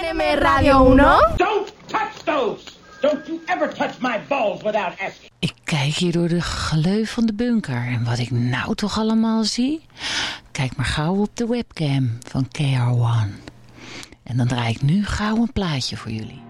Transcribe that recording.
KNM Radio 1. Don't touch those! Don't you ever touch my balls without asking. Ik kijk hier door de gleuf van de bunker en wat ik nou toch allemaal zie? Kijk maar gauw op de webcam van KR1. En dan draai ik nu gauw een plaatje voor jullie.